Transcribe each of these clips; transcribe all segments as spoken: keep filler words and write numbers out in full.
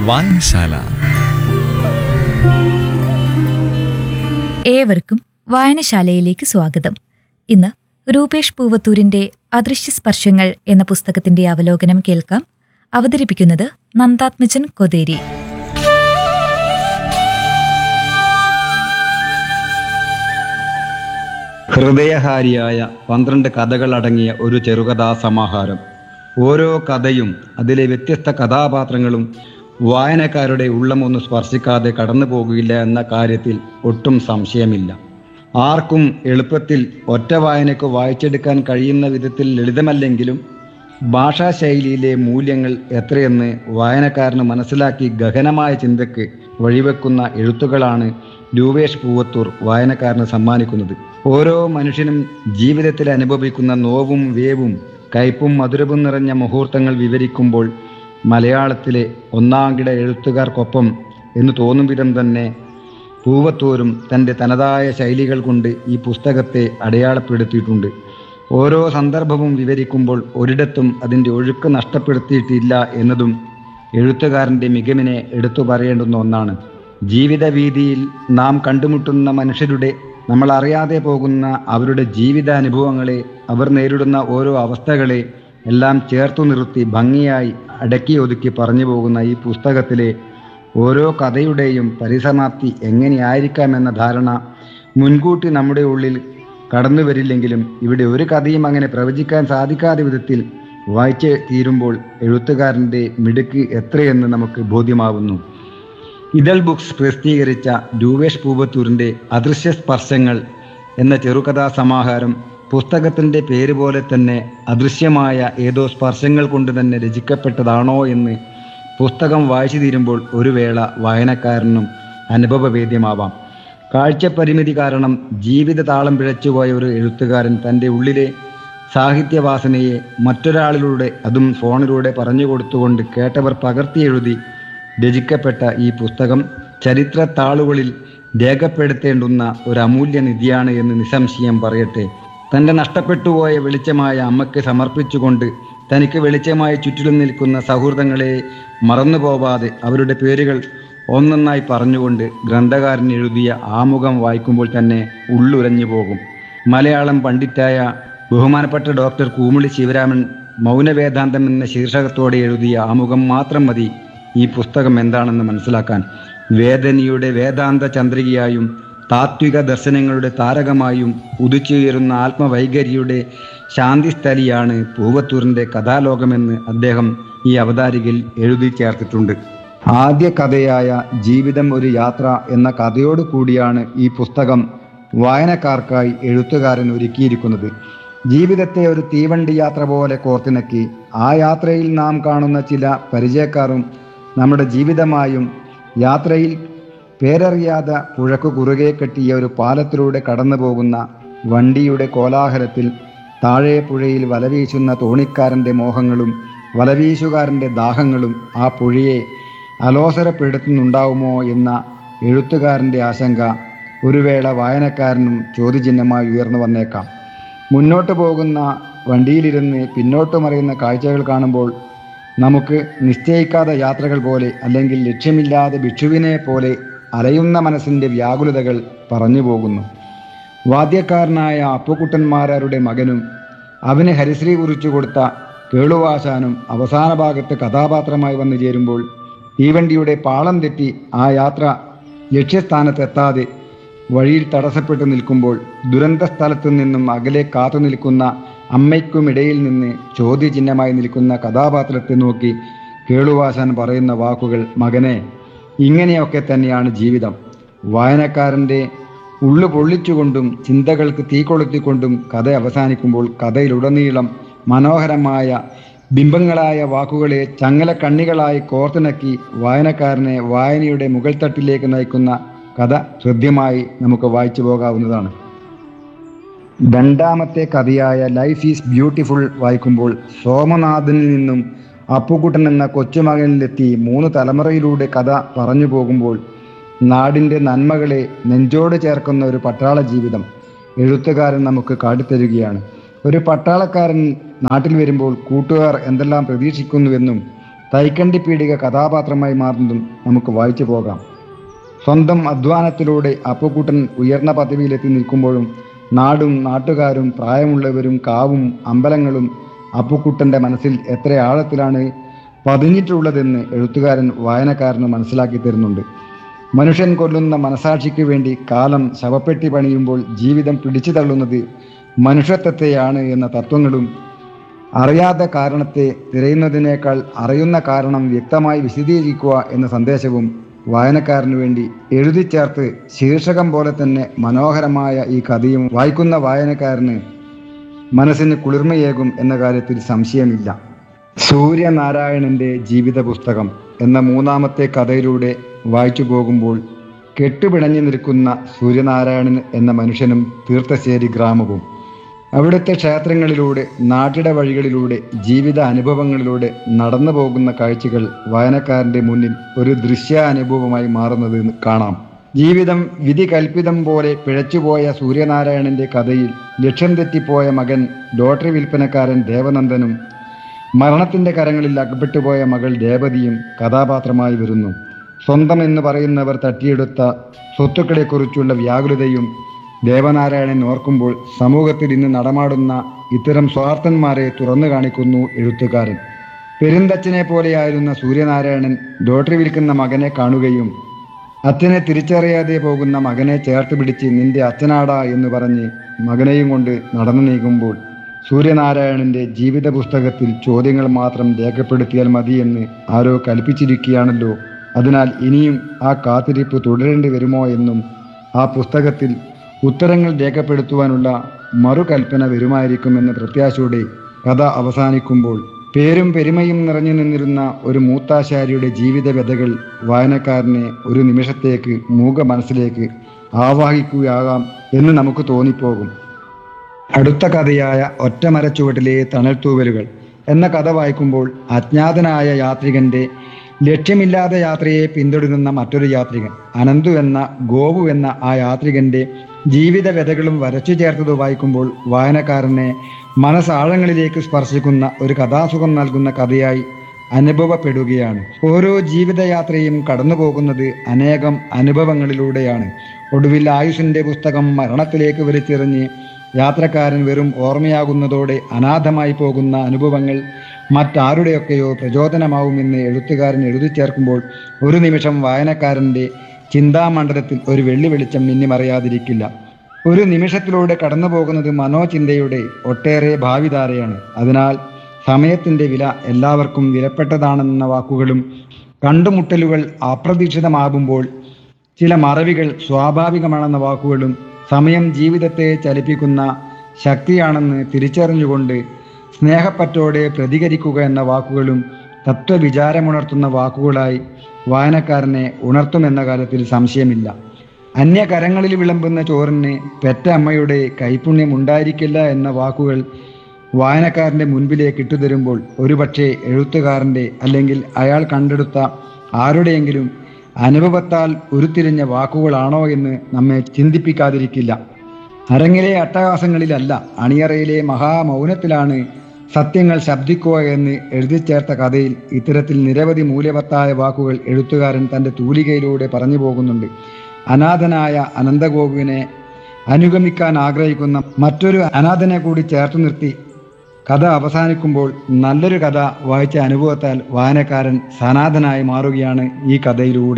വായനശാല. ഏവർക്കും വായനശാലയിലേക്ക് സ്വാഗതം. ഇന്ന് രൂപേഷ് പൂവത്തൂരിന്റെ അദൃശ്യ സ്പർശങ്ങൾ എന്ന പുസ്തകത്തിന്റെ അവലോകനം കേൾക്കാം. അവതരിപ്പിക്കുന്നത് നന്ദാത്മജൻ കൊതേരി. ഹൃദയഹാരിയായ പന്ത്രണ്ട് കഥകളടങ്ങിയ ഒരു ചെറുകഥാ സമാഹാരം. ഓരോ കഥയും അതിലെ വ്യത്യസ്ത കഥാപാത്രങ്ങളും വായനക്കാരുടെ ഉള്ളമൊന്ന് സ്പർശിക്കാതെ കടന്നു പോകുകയില്ല എന്ന കാര്യത്തിൽ ഒട്ടും സംശയമില്ല. ആർക്കും എളുപ്പത്തിൽ ഒറ്റ വായനയ്ക്ക് വായിച്ചെടുക്കാൻ കഴിയുന്ന വിധത്തിൽ ലളിതമല്ലെങ്കിലും ഭാഷാശൈലിയിലെ മൂല്യങ്ങൾ എത്രയെന്ന് വായനക്കാരന് മനസ്സിലാക്കി ഗഹനമായ ചിന്തയ്ക്ക് വഴിവെക്കുന്ന എഴുത്തുകളാണ് രൂപേഷ് പൂവത്തൂർ വായനക്കാരന് സമ്മാനിക്കുന്നത്. ഓരോ മനുഷ്യനും ജീവിതത്തിൽ അനുഭവിക്കുന്ന നോവും വേവും കയ്പും മധുരവും നിറഞ്ഞ മുഹൂർത്തങ്ങൾ വിവരിക്കുമ്പോൾ മലയാളത്തിലെ ഒന്നാംകിട എഴുത്തുകാർക്കൊപ്പം എന്ന് തോന്നും വിധം തന്നെ പൂവത്തൂരും തൻ്റെ തനതായ ശൈലികൾ കൊണ്ട് ഈ പുസ്തകത്തെ അടയാളപ്പെടുത്തിയിട്ടുണ്ട്. ഓരോ സന്ദർഭവും വിവരിക്കുമ്പോൾ ഒരിടത്തും അതിൻ്റെ ഒഴുക്ക് നഷ്ടപ്പെടുത്തിയിട്ടില്ല എന്നതും എഴുത്തുകാരൻ്റെ മികവിനെ എടുത്തു പറയേണ്ടുന്ന ഒന്നാണ്. ജീവിത വീതിയിൽ നാം കണ്ടുമുട്ടുന്ന മനുഷ്യരുടെ, നമ്മൾ അറിയാതെ പോകുന്ന അവരുടെ ജീവിതാനുഭവങ്ങളെ, അവർ നേരിടുന്ന ഓരോ അവസ്ഥകളെ എല്ലാം ചേർത്തു നിർത്തി ഭംഗിയായി അടക്കി ഒതുക്കി പറഞ്ഞു പോകുന്ന ഈ പുസ്തകത്തിലെ ഓരോ കഥയുടെയും പരിസമാപ്തി എങ്ങനെയായിരിക്കാമെന്ന ധാരണ മുൻകൂട്ടി നമ്മുടെ ഉള്ളിൽ കടന്നു വരില്ലെങ്കിലും ഇവിടെ ഒരു കഥയും അങ്ങനെ പ്രവചിക്കാൻ സാധിക്കാത്ത വിധത്തിൽ വായിച്ച് തീരുമ്പോൾ എഴുത്തുകാരൻ്റെ മിടുക്ക് എത്രയെന്ന് നമുക്ക് ബോധ്യമാവുന്നു. ഇതൾ ബുക്സ് പ്രസിദ്ധീകരിച്ച രൂപേഷ് പൂവത്തൂരിൻ്റെ അദൃശ്യ സ്പർശങ്ങൾ എന്ന ചെറുകഥാ സമാഹാരം പുസ്തകത്തിൻ്റെ പേര് പോലെ തന്നെ അദൃശ്യമായ ഏതോ സ്പർശങ്ങൾ കൊണ്ട് തന്നെ രചിക്കപ്പെട്ടതാണോ എന്ന് പുസ്തകം വായിച്ചു തീരുമ്പോൾ ഒരു വേള വായനക്കാരനും അനുഭവവേദ്യമാവാം. കാഴ്ചപരിമിതി കാരണം ജീവിത താളം പിഴച്ചുപോയ ഒരു എഴുത്തുകാരൻ തൻ്റെ ഉള്ളിലെ സാഹിത്യവാസനയെ മറ്റൊരാളിലൂടെ, അതും ഫോണിലൂടെ പറഞ്ഞു കൊടുത്തുകൊണ്ട് കേട്ടവർ പകർത്തി എഴുതി രചിക്കപ്പെട്ട ഈ പുസ്തകം ചരിത്ര താളുകളിൽ രേഖപ്പെടുത്തേണ്ടുന്ന ഒരു അമൂല്യ നിധിയാണ് എന്ന് നിസ്സംശയം പറയട്ടെ. തൻ്റെ നഷ്ടപ്പെട്ടുപോയ വെളിച്ചമായ അമ്മയ്ക്ക് സമർപ്പിച്ചുകൊണ്ട് തനിക്ക് വെളിച്ചമായി ചുറ്റിലും നിൽക്കുന്ന സൗഹൃദങ്ങളെ മറന്നു പോവാതെ അവരുടെ പേരുകൾ ഒന്നൊന്നായി പറഞ്ഞുകൊണ്ട് ഗ്രന്ഥകാരൻ എഴുതിയ ആമുഖം വായിക്കുമ്പോൾ തന്നെ ഉള്ളുരഞ്ഞു പോകും. മലയാളം പണ്ഡിറ്റായ ബഹുമാനപ്പെട്ട ഡോക്ടർ കൂമുളി ശിവരാമൻ മൗനവേദാന്തം എന്ന ശീർഷകത്തോടെ എഴുതിയ ആമുഖം മാത്രം മതി ഈ പുസ്തകം എന്താണെന്ന് മനസ്സിലാക്കാൻ. വേദനയുടെ വേദാന്ത ചന്ദ്രികയായും താത്വിക ദർശനങ്ങളുടെ താരകമായും ഉദിച്ചുയരുന്ന ആത്മവൈഖരിയുടെ ശാന്തിസ്ഥലിയാണ് പൂവത്തൂരിൻ്റെ കഥാലോകമെന്ന് അദ്ദേഹം ഈ അവതാരികയിൽ എഴുതി ചേർത്തിട്ടുണ്ട്. ആദ്യ കഥയായ ജീവിതം ഒരു യാത്ര എന്ന കഥയോട് കൂടിയാണ് ഈ പുസ്തകം വായനക്കാർക്കായി എഴുത്തുകാരൻ ഒരുക്കിയിരിക്കുന്നത്. ജീവിതത്തെ ഒരു തീവണ്ടി യാത്ര പോലെ കോർത്തിണക്കി ആ യാത്രയിൽ നാം കാണുന്ന ചില പരിചയക്കാരും നമ്മുടെ ജീവിതമായും യാത്രയിൽ പേരറിയാതെ പുഴക്കു കുറുകെ കെട്ടിയ ഒരു പാലത്തിലൂടെ കടന്നു പോകുന്ന വണ്ടിയുടെ കോലാഹലത്തിൽ താഴെ പുഴയിൽ വലവീശുന്ന തോണിക്കാരൻ്റെ മോഹങ്ങളും വലവീശുകാരൻ്റെ ദാഹങ്ങളും ആ പുഴയെ അലോസരപ്പെടുത്തുന്നുണ്ടാവുമോ എന്ന എഴുത്തുകാരൻ്റെ ആശങ്ക ഒരു വേള വായനക്കാരനും ചോദ്യചിഹ്നമായി ഉയർന്നു വന്നേക്കാം. മുന്നോട്ട് പോകുന്ന വണ്ടിയിലിരുന്ന് പിന്നോട്ട് മറിയുന്ന കാഴ്ചകൾ കാണുമ്പോൾ നമുക്ക് നിശ്ചയിക്കാത്ത യാത്രകൾ പോലെ, അല്ലെങ്കിൽ ലക്ഷ്യമില്ലാതെ ഭിക്ഷുവിനെ പോലെ അലയുന്ന മനസ്സിൻ്റെ വ്യാകുലതകൾ പറഞ്ഞു പോകുന്നു. വാദ്യക്കാരനായ അപ്പുക്കുട്ടന്മാരുടെ മകനും അവന് ഹരിശ്രീ കുറിച്ചു കൊടുത്ത കേളുവാശാനും അവസാന ഭാഗത്ത് കഥാപാത്രമായി വന്നു ചേരുമ്പോൾ തീവണ്ടിയുടെ പാളം തെറ്റി ആ യാത്ര ലക്ഷ്യസ്ഥാനത്തെത്താതെ വഴിയിൽ തടസ്സപ്പെട്ടു നിൽക്കുമ്പോൾ ദുരന്ത സ്ഥലത്തു നിന്നും അകലെ കാത്തു നിൽക്കുന്ന അമ്മയ്ക്കുമിടയിൽ നിന്ന് ചോദ്യചിഹ്നമായി നിൽക്കുന്ന കഥാപാത്രത്തെ നോക്കി കേളുവാശാൻ പറയുന്ന വാക്കുകൾ, മകനെ, ഇങ്ങനെയൊക്കെ തന്നെയാണ് ജീവിതം. വായനക്കാരൻ്റെ ഉള്ളു പൊള്ളിച്ചുകൊണ്ടും ചിന്തകൾക്ക് തീ കൊളുത്തിക്കൊണ്ടും കഥ അവസാനിക്കുമ്പോൾ കഥയിലുടനീളം മനോഹരമായ ബിംബങ്ങളായ വാക്കുകളെ ചങ്ങലക്കണ്ണികളായി കോർത്തിണക്കി വായനക്കാരനെ വായനയുടെ മുകൾ തട്ടിലേക്ക് നയിക്കുന്ന കഥ ഹൃദ്യമായി നമുക്ക് വായിച്ചു പോകാവുന്നതാണ്. രണ്ടാമത്തെ കഥയായ ലൈഫ് ഈസ് ബ്യൂട്ടിഫുൾ വായിക്കുമ്പോൾ സോമനാഥനിൽ നിന്നും അപ്പുക്കുട്ടൻ എന്ന കൊച്ചുമകനിലെത്തി മൂന്ന് തലമുറയിലൂടെ കഥ പറഞ്ഞു പോകുമ്പോൾ നാടിൻ്റെ നന്മകളെ നെഞ്ചോട് ചേർക്കുന്ന ഒരു പട്ടാള ജീവിതം എഴുത്തുകാരൻ നമുക്ക് കാട്ടിത്തരുകയാണ്. ഒരു പട്ടാളക്കാരൻ നാട്ടിൽ വരുമ്പോൾ കൂട്ടുകാർ എന്തെല്ലാം പ്രതീക്ഷിക്കുന്നുവെന്നും തൈക്കണ്ടി പീടിക കഥാപാത്രമായി മാറുന്നതും നമുക്ക് വായിച്ചു പോകാം. സ്വന്തം അധ്വാനത്തിലൂടെ അപ്പുക്കുട്ടൻ ഉയർന്ന പദവിയിലെത്തി നിൽക്കുമ്പോഴും നാടും നാട്ടുകാരും പ്രായമുള്ളവരും കാവും അമ്പലങ്ങളും അപ്പുക്കുട്ടൻ്റെ മനസ്സിൽ എത്ര ആഴത്തിലാണ് പതിഞ്ഞിട്ടുള്ളതെന്ന് എഴുത്തുകാരൻ വായനക്കാരന് മനസ്സിലാക്കി തരുന്നുണ്ട്. മനുഷ്യൻ കൊല്ലുന്ന മനസാക്ഷിക്ക് വേണ്ടി കാലം ശവപ്പെട്ടി പണിയുമ്പോൾ ജീവിതം പിടിച്ചു തള്ളുന്നത് മനുഷ്യത്വത്തെയാണ് എന്ന തത്വങ്ങളും, അറിയാത്ത കാരണത്തെ തിരയുന്നതിനേക്കാൾ അറിയുന്ന കാരണം വ്യക്തമായി വിശദീകരിക്കുക എന്ന സന്ദേശവും വായനക്കാരന് വേണ്ടി എഴുതി ചേർത്ത് ശീർഷകം പോലെ തന്നെ മനോഹരമായ ഈ കഥയും വായിക്കുന്ന വായനക്കാരന് മനസ്സിന് കുളിർമയേകും എന്ന കാര്യത്തിൽ സംശയമില്ല. സൂര്യനാരായണൻ്റെ ജീവിത പുസ്തകം എന്ന മൂന്നാമത്തെ കഥയിലൂടെ വായിച്ചു പോകുമ്പോൾ കെട്ടുപിണഞ്ഞു നിൽക്കുന്ന സൂര്യനാരായണൻ എന്ന മനുഷ്യനും തീർത്ഥശ്ശേരി ഗ്രാമവും അവിടുത്തെ ക്ഷേത്രങ്ങളിലൂടെ നാട്ടിട വഴികളിലൂടെ ജീവിത അനുഭവങ്ങളിലൂടെ നടന്നു പോകുന്ന കാഴ്ചകൾ വായനക്കാരൻ്റെ മുന്നിൽ ഒരു ദൃശ്യാനുഭവമായി മാറുന്നത് കാണാം. ജീവിതം വിധി കൽപ്പിതം പോലെ പിഴച്ചുപോയ സൂര്യനാരായണൻ്റെ കഥയിൽ ലക്ഷ്യം തെറ്റിപ്പോയ മകൻ ലോട്ടറി വിൽപ്പനക്കാരൻ ദേവനന്ദനും മരണത്തിൻ്റെ കരങ്ങളിൽ അകപ്പെട്ടുപോയ മകൾ രേവതിയും കഥാപാത്രമായി വരുന്നു. സ്വന്തം എന്ന് പറയുന്നവർ തട്ടിയെടുത്ത സ്വത്തുക്കളെക്കുറിച്ചുള്ള വ്യാകുലതയും ദേവനാരായണൻ ഓർക്കുമ്പോൾ സമൂഹത്തിൽ ഇന്ന് നടമാടുന്ന ഇത്തരം സ്വാർത്ഥന്മാരെ തുറന്നു കാണിക്കുന്നു എഴുത്തുകാരൻ. പെരുന്തച്ഛനെ പോലെയായിരുന്ന സൂര്യനാരായണൻ ലോട്ടറി വിൽക്കുന്ന മകനെ കാണുകയും അച്ഛനെ തിരിച്ചറിയാതെ പോകുന്ന മകനെ ചേർത്ത് പിടിച്ച് നിന്റെ അച്ഛനാടാ എന്ന് പറഞ്ഞ് മകനെയും കൊണ്ട് നടന്നു നീങ്ങുമ്പോൾ സൂര്യനാരായണൻ്റെ ജീവിത പുസ്തകത്തിൽ ചോദ്യങ്ങൾ മാത്രം രേഖപ്പെടുത്തിയാൽ മതിയെന്ന് ആരോ കൽപ്പിച്ചിരിക്കുകയാണല്ലോ, അതിനാൽ ഇനിയും ആ കാത്തിരിപ്പ് തുടരേണ്ടി വരുമോ എന്നും ആ പുസ്തകത്തിൽ ഉത്തരങ്ങൾ രേഖപ്പെടുത്തുവാനുള്ള മറുകൽപ്പന വരുമായിരിക്കുമെന്ന പ്രത്യാശയോടെ കഥ അവസാനിക്കുമ്പോൾ പേരും പെരുമയും നിറഞ്ഞു നിന്നിരുന്ന ഒരു മൂത്താശാരിയുടെ ജീവിത വ്യഥകൾ വായനക്കാരനെ ഒരു നിമിഷത്തേക്ക് മൂക മനസ്സിലേക്ക് ആവാഹിക്കുകയാകാം എന്ന് നമുക്ക് തോന്നിപ്പോകും. അടുത്ത കഥയായ ഒറ്റമരച്ചുവട്ടിലെ തണൽത്തൂവലുകൾ എന്ന കഥ വായിക്കുമ്പോൾ അജ്ഞാതനായ യാത്രികൻ്റെ ലക്ഷ്യമില്ലാത്ത യാത്രയെ പിന്തുടരുന്ന മറ്റൊരു യാത്രികൻ അനന്തു എന്ന ഗോവു എന്ന ആ യാത്രികൻ്റെ ജീവിത വ്യഥകളും വരച്ചു ചേർത്തത് വായിക്കുമ്പോൾ വായനക്കാരനെ മനസ്സാഴങ്ങളിലേക്ക് സ്പർശിക്കുന്ന ഒരു കഥാസുഖം നൽകുന്ന കഥയായി അനുഭവപ്പെടുകയാണ്. ഓരോ ജീവിതയാത്രയും കടന്നു പോകുന്നത് അനേകം അനുഭവങ്ങളിലൂടെയാണ്. ഒടുവിൽ ആയുഷിൻ്റെ പുസ്തകം മരണത്തിലേക്ക് വലിച്ചെറിഞ്ഞ് യാത്രക്കാരൻ വെറും ഓർമ്മയാകുന്നതോടെ അനാഥമായി പോകുന്ന അനുഭവങ്ങൾ മറ്റാരുടെയൊക്കെയോ പ്രചോദനമാവുമെന്ന് എഴുത്തുകാരൻ എഴുതി ചേർക്കുമ്പോൾ ഒരു നിമിഷം വായനക്കാരൻ്റെ ചിന്താമണ്ഡലത്തിൽ ഒരു വെള്ളി വെളിച്ചം മിന്നിമറിയാതിരിക്കില്ല. ഒരു നിമിഷത്തിലൂടെ കടന്നു പോകുന്നത് മനോചിന്തയുടെ ഒട്ടേറെ ഭാവിധാരയാണ്. അതിനാൽ സമയത്തിൻ്റെ വില എല്ലാവർക്കും വിലപ്പെട്ടതാണെന്ന വാക്കുകളും കണ്ടുമുട്ടലുകൾ അപ്രതീക്ഷിതമാകുമ്പോൾ ചില മറവികൾ സ്വാഭാവികമാണെന്ന വാക്കുകളും സമയം ജീവിതത്തെ ചലിപ്പിക്കുന്ന ശക്തിയാണെന്ന് തിരിച്ചറിഞ്ഞുകൊണ്ട് സ്നേഹപ്പറ്റോടെ പ്രതികരിക്കുക എന്ന വാക്കുകളും തത്വവിചാരമുണർത്തുന്ന വാക്കുകളായി വായനക്കാരനെ ഉണർത്തുമെന്ന കാര്യത്തിൽ സംശയമില്ല. അന്യകരങ്ങളിൽ വിളമ്പുന്ന ചോറിന് പെറ്റ അമ്മയുടെ കൈപുണ്യം ഉണ്ടായിരിക്കില്ല എന്ന വാക്കുകൾ വായനക്കാരൻ്റെ മുൻപിലേക്ക് ഇട്ടുതരുമ്പോൾ ഒരുപക്ഷെ എഴുത്തുകാരൻ്റെ അല്ലെങ്കിൽ അയാൾ കണ്ടെടുത്ത ആരുടെയെങ്കിലും അനുഭവത്താൽ ഉരുത്തിരിഞ്ഞ വാക്കുകളാണോ എന്ന് നമ്മെ ചിന്തിപ്പിക്കാതിരിക്കില്ല. അരങ്ങിലെ അട്ടഹാസങ്ങളിലല്ല, അണിയറയിലെ മഹാമൗനത്തിലാണ് സത്യങ്ങൾ ശബ്ദിക്കുക എന്ന് എഴുതി ചേർത്ത കഥയിൽ ഇത്തരത്തിൽ നിരവധി മൂല്യവത്തായ വാക്കുകൾ എഴുത്തുകാരൻ തൻ്റെ തൂലികയിലൂടെ പറഞ്ഞു പോകുന്നുണ്ട്. അനാഥനായ അനന്തഗോപുവിനെ അനുഗമിക്കാൻ ആഗ്രഹിക്കുന്ന മറ്റൊരു അനാഥനെ കൂടി ചേർത്ത് നിർത്തി കഥ അവസാനിക്കുമ്പോൾ നല്ലൊരു കഥ വായിച്ച അനുഭവത്താൽ വായനക്കാരൻ സനാഥനായി മാറുകയാണ് ഈ കഥയിലൂടെ.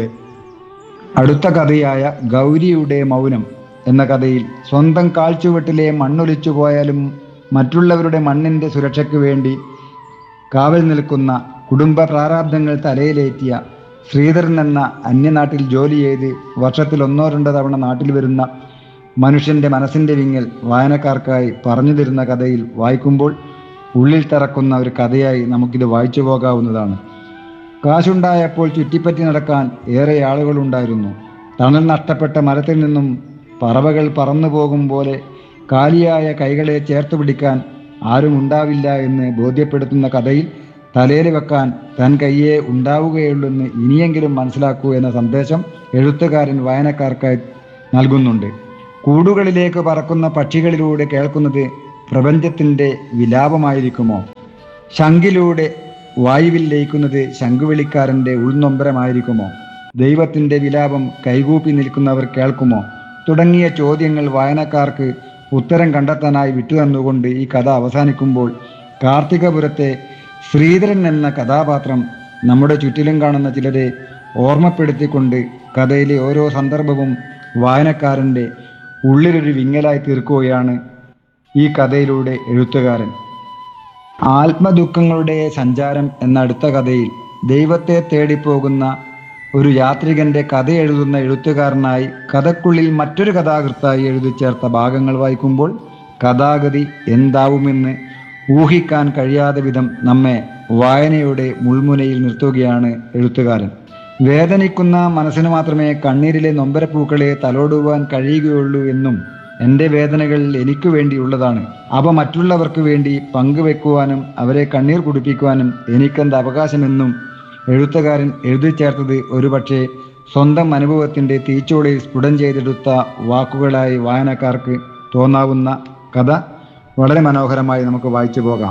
അടുത്ത കഥയായ ഗൗരിയുടെ മൗനം എന്ന കഥയിൽ സ്വന്തം കാൽച്ചുവട്ടിലെ മണ്ണൊലിച്ചു പോയാലും മറ്റുള്ളവരുടെ മണ്ണിൻ്റെ സുരക്ഷയ്ക്ക് വേണ്ടി കാവൽ നിൽക്കുന്ന കുടുംബ പ്രാരാബ്ദങ്ങൾ തലയിലേറ്റിയ ശ്രീധരൻ എന്ന അന്യനാട്ടിൽ ജോലി ചെയ്ത് വർഷത്തിൽ ഒന്നോ രണ്ടോ തവണ നാട്ടിൽ വരുന്ന മനുഷ്യൻ്റെ മനസ്സിൻ്റെ വിങ്ങൽ വായനക്കാർക്കായി പറഞ്ഞു തരുന്ന കഥയിൽ വായിക്കുമ്പോൾ ഉള്ളിൽ തറക്കുന്ന ഒരു കഥയായി നമുക്കിത് വായിച്ചു പോകാവുന്നതാണ്. കാശുണ്ടായപ്പോൾ ചുറ്റിപ്പറ്റി നടക്കാൻ ഏറെ ആളുകളുണ്ടായിരുന്നു. തണൽ നഷ്ടപ്പെട്ട മരത്തിൽ നിന്നും പറവകൾ പറന്നു പോകും പോലെ കാലിയായ കൈകളെ ചേർത്ത് പിടിക്കാൻ ആരും ഉണ്ടാവില്ല എന്ന് ബോധ്യപ്പെടുത്തുന്ന കഥയിൽ തലയിൽ വെക്കാൻ തൻ കയ്യേ ഉണ്ടാവുകയുള്ളെന്ന് ഇനിയെങ്കിലും മനസ്സിലാക്കൂ എന്ന സന്ദേശം എഴുത്തുകാരൻ വായനക്കാർക്കായി നൽകുന്നുണ്ട്. കൂടുകളിലേക്ക് പറക്കുന്ന പക്ഷികളിലൂടെ കേൾക്കുന്നത് പ്രപഞ്ചത്തിൻ്റെ വിലാപമായിരിക്കുമോ? ശംഖിലൂടെ വായുവിൽ ലയിക്കുന്നത് ശംഖുവിളിക്കാരൻ്റെ ഉൾനൊമ്പരമായിരിക്കുമോ? ദൈവത്തിൻ്റെ വിലാപം കൈകൂപ്പി നിൽക്കുന്നവർ കേൾക്കുമോ? തുടങ്ങിയ ചോദ്യങ്ങൾ വായനക്കാർക്ക് ഉത്തരം കണ്ടെത്താനായി വിട്ടുതന്നുകൊണ്ട് ഈ കഥ അവസാനിക്കുമ്പോൾ കാർത്തികപുരത്തെ ശ്രീധരൻ എന്ന കഥാപാത്രം നമ്മുടെ ചുറ്റിലും കാണുന്ന ചിലരെ ഓർമ്മപ്പെടുത്തിക്കൊണ്ട് കഥയിലെ ഓരോ സന്ദർഭവും വായനക്കാരൻ്റെ ഉള്ളിലൊരു വിങ്ങലായി തീർക്കുകയാണ് ഈ കഥയിലൂടെ എഴുത്തുകാരൻ. ആത്മദുഃഖങ്ങളുടെ സഞ്ചാരം എന്ന അടുത്ത കഥയിൽ ദൈവത്തെ തേടിപ്പോകുന്ന ഒരു യാത്രികന്റെ കഥ എഴുതുന്ന എഴുത്തുകാരനായി കഥക്കുള്ളിൽ മറ്റൊരു കഥാകൃത്തായി എഴുതി ചേർത്ത ഭാഗങ്ങൾ വായിക്കുമ്പോൾ കഥാഗതി എന്താവുമെന്ന് ഊഹിക്കാൻ കഴിയാത്ത വിധം നമ്മെ വായനയുടെ മുൾമുനയിൽ നിർത്തുകയാണ് എഴുത്തുകാരൻ. വേദനിക്കുന്ന മനസ്സിന് മാത്രമേ കണ്ണീരിലെ നൊമ്പരപ്പൂക്കളെ തലോടുവാൻ കഴിയുകയുള്ളൂ എന്നും എൻ്റെ വേദനകൾ എനിക്ക് വേണ്ടിയുള്ളതാണ്, അവ മറ്റുള്ളവർക്ക് വേണ്ടി പങ്കുവെക്കുവാനും അവരെ കണ്ണീർ കുടിപ്പിക്കുവാനും എനിക്കെന്ത് അവകാശമെന്നും എഴുത്തുകാരൻ എഴുതി ചേർത്തത് ഒരുപക്ഷെ സ്വന്തം അനുഭവത്തിൻ്റെ തീച്ചോളയിൽ സ്ഫുടം ചെയ്തെടുത്ത വാക്കുകളായി വായനക്കാർക്ക് തോന്നാവുന്ന കഥ വളരെ മനോഹരമായി നമുക്ക് വായിച്ചു പോകാം.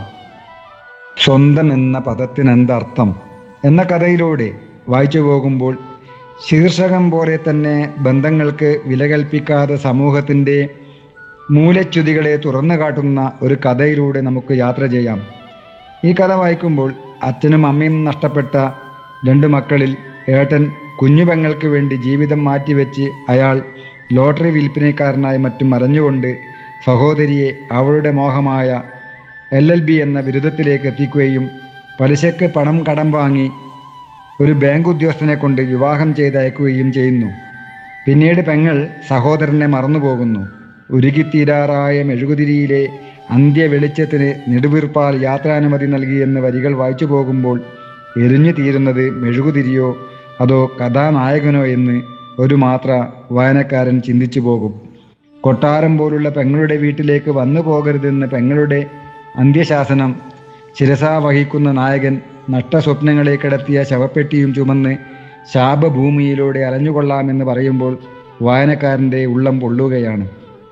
സ്വന്തം എന്ന പദത്തിനെന്തർത്ഥം എന്ന കഥയിലൂടെ വായിച്ചു പോകുമ്പോൾ ശീർഷകം പോലെ തന്നെ ബന്ധങ്ങൾക്ക് വില കൽപ്പിക്കാതെ സമൂഹത്തിൻ്റെ മൂലച്യുതികളെ തുറന്നു കാട്ടുന്ന ഒരു കഥയിലൂടെ നമുക്ക് യാത്ര ചെയ്യാം. ഈ കഥ വായിക്കുമ്പോൾ അച്ഛനും അമ്മയും നഷ്ടപ്പെട്ട രണ്ട് മക്കളിൽ ഏട്ടൻ കുഞ്ഞു പെങ്ങൾക്ക് വേണ്ടി ജീവിതം മാറ്റിവെച്ച് അയാൾ ലോട്ടറി വിൽപ്പനക്കാരനായി മറ്റും മറഞ്ഞുകൊണ്ട് സഹോദരിയെ അവളുടെ മോഹമായ എൽ എൽ ബി എന്ന ബിരുദത്തിലേക്ക് എത്തിക്കുകയും പലിശക്ക് പണം കടം വാങ്ങി ഒരു ബാങ്ക് ഉദ്യോഗസ്ഥനെ കൊണ്ട് വിവാഹം ചെയ്തയക്കുകയും ചെയ്യുന്നു. പിന്നീട് പെങ്ങൾ സഹോദരനെ മറന്നുപോകുന്നു. ഉരുകിത്തീരാറായ മെഴുകുതിരിയിലെ അന്ത്യ വെളിച്ചത്തിന് നെടുവീർപ്പാൽ യാത്രാനുമതി നൽകിയെന്ന് വരികൾ വായിച്ചു പോകുമ്പോൾ എരിഞ്ഞു തീരുന്നത് മെഴുകുതിരിയോ അതോ കഥാനായകനോ എന്ന് ഒരു മാത്ര വായനക്കാരൻ ചിന്തിച്ചു പോകും. കൊട്ടാരം പോലുള്ള പെങ്ങളുടെ വീട്ടിലേക്ക് വന്നു പോകരുതെന്ന് പെങ്ങളുടെ അന്ത്യശാസനം ശിരസാ വഹിക്കുന്ന നായകൻ നഷ്ടസ്വപ്നങ്ങളെ കിടത്തിയ ശവപ്പെട്ടിയും ചുമന്ന് ശാപഭൂമിയിലൂടെ അലഞ്ഞുകൊള്ളാമെന്ന് പറയുമ്പോൾ വായനക്കാരൻ്റെ ഉള്ളം പൊള്ളുകയാണ്.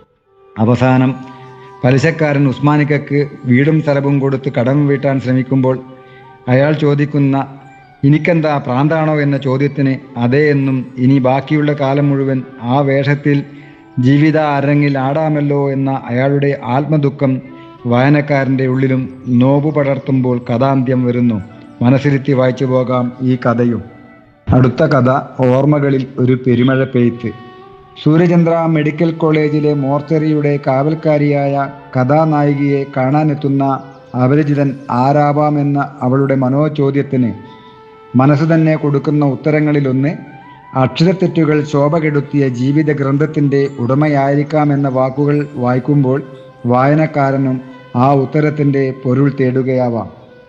അവസാനം പലിശക്കാരൻ ഉസ്മാനിക്കക്ക് വീടും സ്ഥലവും കൊടുത്ത് കടം വീട്ടാൻ ശ്രമിക്കുമ്പോൾ അയാൾ ചോദിക്കുന്ന എനിക്കെന്താ പ്രാന്താണോ എന്ന ചോദ്യത്തിന് അതേ എന്നും ഇനി ബാക്കിയുള്ള കാലം മുഴുവൻ ആ വേഷത്തിൽ ജീവിത അരങ്ങിൽ ആടാമല്ലോ എന്ന അയാളുടെ ആത്മദുഃഖം വായനക്കാരൻ്റെ ഉള്ളിലും നോവു പടർത്തുമ്പോൾ കഥാന്ത്യം വരുന്നു. മനസ്സിലെത്തി വായിച്ചു പോകാം ഈ കഥയും. അടുത്ത കഥ ഓർമ്മകളിൽ ഒരു പെരുമഴ പെയ്ത്ത്. സൂര്യചന്ദ്ര മെഡിക്കൽ കോളേജിലെ മോർച്ചറിയുടെ കാവൽക്കാരിയായ കഥാനായികയെ കാണാനെത്തുന്ന അപരിചിതൻ ആരാവാമെന്ന അവളുടെ മനോചോദ്യത്തിന് മനസ്സ് തന്നെ കൊടുക്കുന്ന ഉത്തരങ്ങളിലൊന്ന് അക്ഷരത്തെറ്റുകൾ ശോഭ കെടുത്തിയ ജീവിത ഗ്രന്ഥത്തിൻ്റെ ഉടമയായിരിക്കാമെന്ന വാക്കുകൾ വായിക്കുമ്പോൾ വായനക്കാരനും ആ ഉത്തരത്തിൻ്റെ പൊരുൾ തേടുകയാവാം.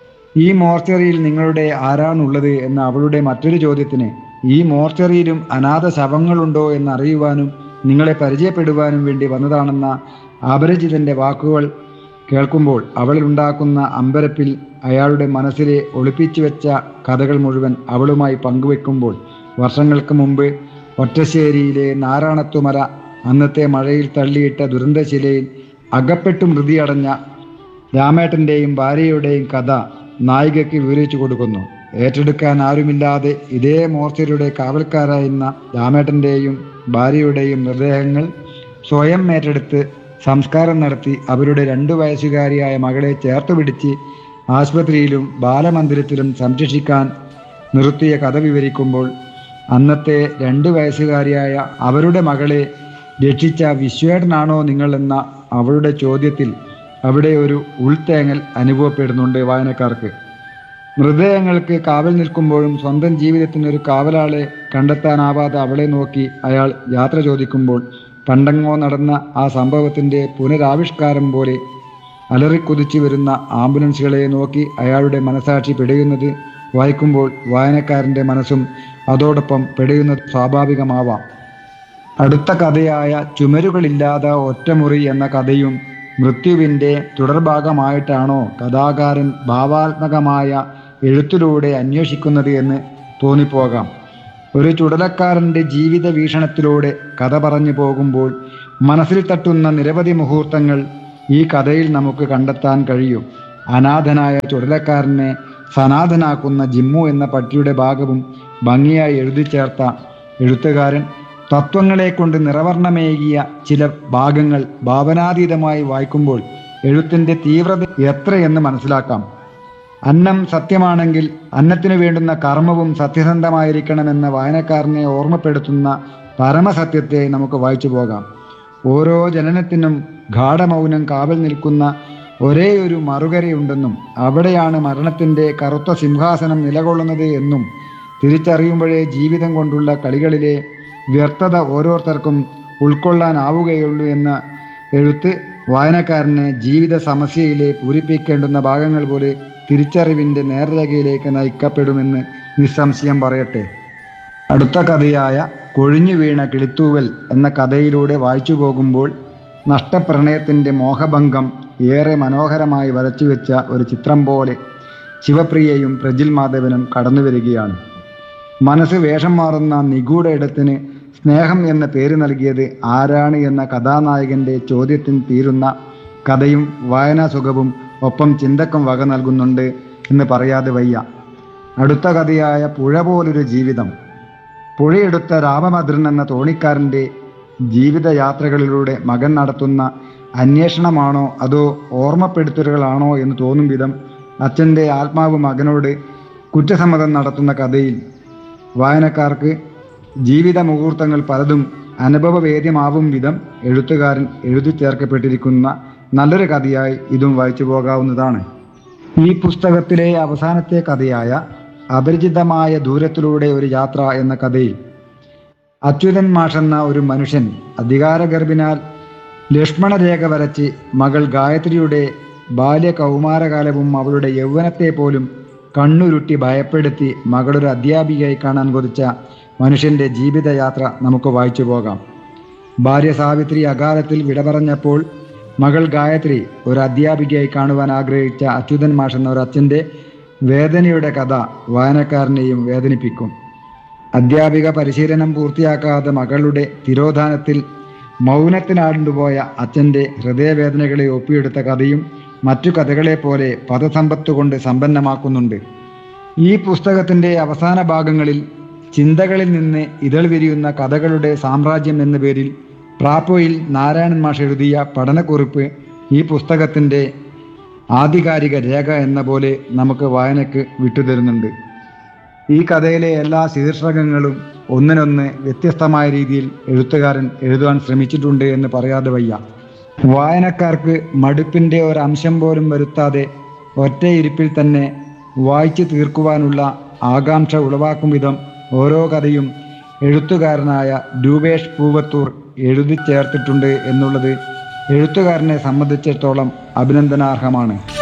ഈ മോർച്ചറിയിൽ നിങ്ങളുടെ ആരാണുള്ളത് എന്ന അവളുടെ മറ്റൊരു ചോദ്യത്തിന് ഈ മോർച്ചറിയിലും അനാഥ ശവങ്ങളുണ്ടോ എന്നറിയുവാനും നിങ്ങളെ പരിചയപ്പെടുവാനും വേണ്ടി വന്നതാണെന്ന അപരിചിതൻ്റെ വാക്കുകൾ കേൾക്കുമ്പോൾ അവളിലുണ്ടാക്കുന്ന അമ്പരപ്പിൽ അയാളുടെ മനസ്സിലെ ഒളിപ്പിച്ചു വെച്ച കഥകൾ മുഴുവൻ അവളുമായി പങ്കുവെക്കുമ്പോൾ വർഷങ്ങൾക്ക് മുമ്പ് ഒറ്റശ്ശേരിയിലെ നാരായണത്തുമല അന്നത്തെ മഴയിൽ തള്ളിയിട്ട ദുരന്തശിലയിൽ അകപ്പെട്ടു മൃതിയടഞ്ഞ രാമേട്ടൻ്റെയും ഭാര്യയുടെയും കഥ നായികയ്ക്ക് വിവരിച്ചു കൊടുക്കുന്നു. ഏറ്റെടുക്കാൻ ആരുമില്ലാതെ ഇതേ മോർച്ചറിയുടെ കാവൽക്കാരായിരുന്ന രാമേട്ടൻ്റെയും ഭാര്യയുടെയും മൃതദേഹങ്ങൾ സ്വയം ഏറ്റെടുത്ത് സംസ്കാരം നടത്തി അവരുടെ രണ്ടു വയസ്സുകാരിയായ മകളെ ചേർത്ത് പിടിച്ച് ആശുപത്രിയിലും ബാലമന്ദിരത്തിലും സംരക്ഷിക്കാൻ നിർത്തിയ കഥ വിവരിക്കുമ്പോൾ അന്നത്തെ രണ്ടു വയസ്സുകാരിയായ അവരുടെ മകളെ രക്ഷിച്ച വിശ്വേട്ടനാണോ നിങ്ങളെന്ന അവളുടെ ചോദ്യത്തിൽ അവിടെ ഒരു ഉൾത്തേങ്ങൽ അനുഭവപ്പെടുന്നുണ്ട് വായനക്കാർക്ക്. മൃതദേഹങ്ങൾക്ക് കാവൽ നിൽക്കുമ്പോഴും സ്വന്തം ജീവിതത്തിനൊരു കാവലാളെ കണ്ടെത്താനാവാതെ അവളെ നോക്കി അയാൾ യാത്ര ചോദിക്കുമ്പോൾ പണ്ടെങ്ങോ നടന്ന ആ സംഭവത്തിൻ്റെ പുനരാവിഷ്കാരം പോലെ അലറിക്കുതിച്ചു വരുന്ന ആംബുലൻസുകളെ നോക്കി അയാളുടെ മനസാക്ഷി പിടയുന്നത് വായിക്കുമ്പോൾ വായനക്കാരൻ്റെ മനസ്സും അതോടൊപ്പം പിടയുന്നത് സ്വാഭാവികമാവാം. അടുത്ത കഥയായ ചുമരുകളില്ലാത്ത ഒറ്റമുറി എന്ന കഥയും മൃത്യുവിൻ്റെ തുടർഭാഗമായിട്ടാണോ കഥാകാരൻ ഭാവാത്മകമായ എഴുത്തിലൂടെ അന്വേഷിക്കുന്നത് എന്ന് തോന്നിപ്പോകാം. ഒരു ചുടലക്കാരൻ്റെ ജീവിത വീക്ഷണത്തിലൂടെ കഥ പറഞ്ഞു പോകുമ്പോൾ മനസ്സിൽ തട്ടുന്ന നിരവധി മുഹൂർത്തങ്ങൾ ഈ കഥയിൽ നമുക്ക് കണ്ടെത്താൻ കഴിയും. അനാഥനായ ചുടലക്കാരനെ സനാഥനാക്കുന്ന ജിമ്മു എന്ന പട്ടിയുടെ ഭാഗവും ഭംഗിയായി എഴുതി ചേർത്ത എഴുത്തുകാരൻ തത്വങ്ങളെ കൊണ്ട് നിറവർണ്ണമേകിയ ചില ഭാഗങ്ങൾ ഭാവനാതീതമായി വായിക്കുമ്പോൾ എഴുത്തിൻ്റെ തീവ്രത എത്രയെന്ന് മനസ്സിലാക്കാം. അന്നം സത്യമാണെങ്കിൽ അന്നത്തിനു വേണ്ടുന്ന കർമ്മവും സത്യസന്ധമായിരിക്കണമെന്ന വായനക്കാരനെ ഓർമ്മപ്പെടുത്തുന്ന പരമസത്യത്തെ നമുക്ക് വായിച്ചു പോകാം. ഓരോ ജനനത്തിനും ഗാഠമൗനം കാവൽ നിൽക്കുന്ന ഒരേ ഒരു മറുകരയുണ്ടെന്നും അവിടെയാണ് മരണത്തിൻ്റെ കറുത്ത സിംഹാസനം നിലകൊള്ളുന്നത് എന്നും തിരിച്ചറിയുമ്പോഴേ ജീവിതം കൊണ്ടുള്ള കളികളിലെ വ്യർത്ഥത ഓരോരുത്തർക്കും ഉൾക്കൊള്ളാനാവുകയുള്ളൂ എന്ന എഴുത്ത് വായനക്കാരനെ ജീവിത സമസ്യയിലെ പൂരിപ്പിക്കേണ്ടുന്ന ഭാഗങ്ങൾ പോലെ തിരിച്ചറിവിൻ്റെ നേർരേഖയിലേക്ക് നയിക്കപ്പെടുമെന്ന് നിസ്സംശയം പറയട്ടെ. അടുത്ത കഥയായ കൊഴിഞ്ഞു വീണ കിളിത്തൂവൽ എന്ന കഥയിലൂടെ വായിച്ചു പോകുമ്പോൾ നഷ്ടപ്രണയത്തിൻ്റെ മോഹഭംഗം ഏറെ മനോഹരമായി വരച്ചുവെച്ച ഒരു ചിത്രം പോലെ ശിവപ്രിയയും പ്രജിൽ മാധവനും കടന്നു വരികയാണ്. മനസ്സ് വേഷം മാറുന്ന നിഗൂഢ ഇടത്തിന് സ്നേഹം എന്ന പേര് നൽകിയത് ആരാണ് എന്ന കഥാനായകൻ്റെ ചോദ്യത്തിന് തീരുന്ന കഥയും വായനാ സുഖവും ഒപ്പം ചിന്തക്കും വക നൽകുന്നുണ്ട് എന്ന് പറയാതെ വയ്യ. അടുത്ത കഥയായ പുഴ പോലൊരു ജീവിതം. പുഴയെടുത്ത രാമഭദ്രൻ എന്ന തോണിക്കാരൻ്റെ ജീവിതയാത്രകളിലൂടെ മകൻ നടത്തുന്ന അന്വേഷണമാണോ അതോ ഓർമ്മപ്പെടുത്തലുകളാണോ എന്ന് തോന്നും വിധം അച്ഛൻ്റെ ആത്മാവ് മകനോട് കുറ്റസമ്മതം നടത്തുന്ന കഥയിൽ വായനക്കാർക്ക് ജീവിത മുഹൂർത്തങ്ങൾ പലതും അനുഭവവേദ്യമാവും വിധം എഴുത്തുകാരൻ എഴുതി ചേർക്കപ്പെട്ടിരിക്കുന്ന നല്ലൊരു കഥയായി ഇതും വായിച്ചു പോകാവുന്നതാണ്. ഈ പുസ്തകത്തിലെ അവസാനത്തെ കഥയായ അപരിചിതമായ ദൂരത്തിലൂടെ ഒരു യാത്ര എന്ന കഥയിൽ അച്യുതൻ മാഷെന്ന ഒരു മനുഷ്യൻ അധികാരഗർഭിനാൽ ലക്ഷ്മണരേഖ വരച്ച് മകൾ ഗായത്രിയുടെ ബാല്യ കൗമാരകാലവും അവളുടെ യൗവനത്തെ പോലും കണ്ണുരുട്ടി ഭയപ്പെടുത്തി മകളൊരു അധ്യാപികയായി കാണാൻ കൊതിച്ച മനുഷ്യൻ്റെ ജീവിതയാത്ര നമുക്ക് വായിച്ചു പോകാം. ഭാര്യ സാവിത്രി അകാലത്തിൽ വിട പറഞ്ഞപ്പോൾ മകൾ ഗായത്രി ഒരു അധ്യാപികയായി കാണുവാൻ ആഗ്രഹിച്ച അച്യുതൻ മാഷ് എന്ന ഒരു അച്ഛൻ്റെ വേദനയുടെ കഥ വായനക്കാരനെയും വേദനിപ്പിക്കും. അധ്യാപിക പരിശീലനം പൂർത്തിയാക്കാതെ മകളുടെ തിരോധാനത്തിൽ മൗനത്തിനാണ്ടുപോയ അച്ഛൻ്റെ ഹൃദയവേദനകളെ ഒപ്പിയെടുത്ത കഥയും മറ്റു കഥകളെപ്പോലെ പദസമ്പത്ത് കൊണ്ട് സമ്പന്നമാക്കുന്നുണ്ട്. ഈ പുസ്തകത്തിൻ്റെ അവസാന ഭാഗങ്ങളിൽ ചിന്തകളിൽ നിന്ന് ഇതൾ വിരിയുന്ന കഥകളുടെ സാമ്രാജ്യം എന്ന പേരിൽ പ്രാപ്പോയിൽ നാരായണൻ മാഷ് എഴുതിയ പഠനക്കുറിപ്പ് ഈ പുസ്തകത്തിൻ്റെ ആധികാരിക രേഖ എന്ന പോലെ നമുക്ക് വായനയ്ക്ക് വിട്ടുതരുന്നുണ്ട്. ഈ കഥയിലെ എല്ലാ ശീർഷകങ്ങളും ഒന്നിനൊന്ന് വ്യത്യസ്തമായ രീതിയിൽ എഴുത്തുകാരൻ എഴുതുവാൻ ശ്രമിച്ചിട്ടുണ്ട് എന്ന് പറയാതെ വയ്യ. വായനക്കാർക്ക് മടുപ്പിൻ്റെ ഒരംശം പോലും വരുത്താതെ ഒറ്റയിരിപ്പിൽ തന്നെ വായിച്ചു തീർക്കുവാനുള്ള ആകാംക്ഷ ഉളവാക്കും വിധം ഓരോ കഥയും എഴുത്തുകാരനായ രൂപേഷ് പൂവത്തൂർ എഴുതി ചേർത്തിട്ടുണ്ട് എന്നുള്ളത് എഴുത്തുകാരനെ സംബന്ധിച്ചിടത്തോളം അഭിനന്ദനാർഹമാണ്.